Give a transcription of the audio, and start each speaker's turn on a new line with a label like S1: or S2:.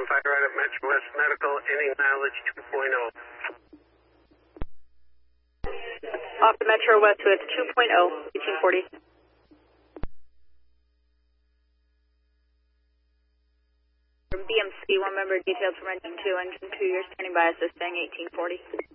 S1: fire out at Metro West Medical, any mileage 2.0.
S2: Off the Metro West with 2.0, 1840. From BMC, one member detailed from engine 2, you're standing by assisting 1840.